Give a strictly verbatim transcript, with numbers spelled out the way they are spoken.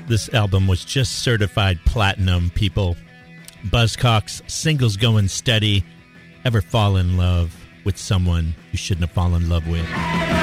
this album was just certified platinum, people. Buzzcocks, Singles Going Steady. Ever fall in love with someone you shouldn't have fallen in love with?